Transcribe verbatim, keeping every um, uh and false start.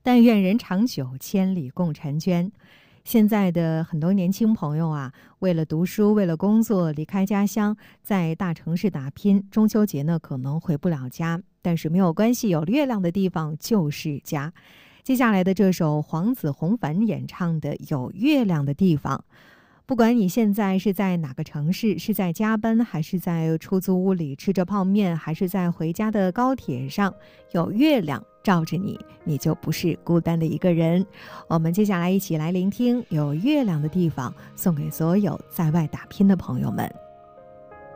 但愿人长久，千里共婵娟。现在的很多年轻朋友啊，为了读书，为了工作，离开家乡，在大城市打拼。中秋节呢，可能回不了家，但是没有关系，有月亮的地方就是家。接下来的这首黄子弘凡演唱的《有月亮的地方》，不管你现在是在哪个城市，是在加班，还是在出租屋里吃着泡面，还是在回家的高铁上，有月亮照着你，你就不是孤单的一个人。我们接下来一起来聆听《有月亮的地方》，送给所有在外打拼的朋友们。